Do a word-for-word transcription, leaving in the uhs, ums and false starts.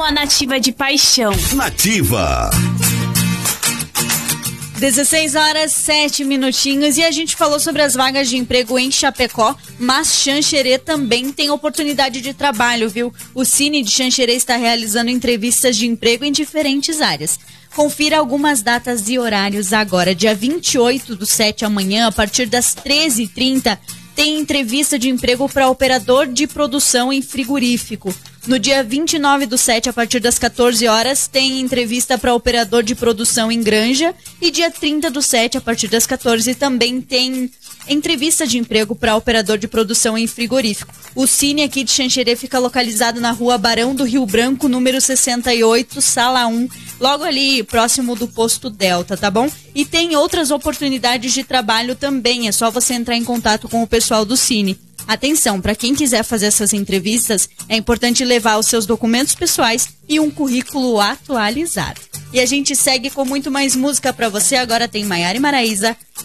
a Nativa de paixão. Nativa. dezesseis horas, sete minutinhos, e a gente falou sobre as vagas de emprego em Chapecó, mas Xanxerê também tem oportunidade de trabalho, viu? O Cine de Xanxerê está realizando entrevistas de emprego em diferentes áreas. Confira algumas datas e horários agora. Dia vinte e oito do sete, amanhã, a partir das treze e trinta, tem entrevista de emprego para operador de produção em frigorífico. No dia vinte e nove do sete, a partir das quatorze horas, tem entrevista para operador de produção em granja. E dia trinta do sete, a partir das quatorze, também tem entrevista de emprego para operador de produção em frigorífico. O Cine aqui de Xanxerê fica localizado na rua Barão do Rio Branco, número sessenta e oito, sala um, logo ali próximo do posto Delta, tá bom? E tem outras oportunidades de trabalho também, é só você entrar em contato com o pessoal do Cine. Atenção, para quem quiser fazer essas entrevistas, é importante levar os seus documentos pessoais e um currículo atualizado. E a gente segue com muito mais música para você. Agora tem Maiara e Maraísa,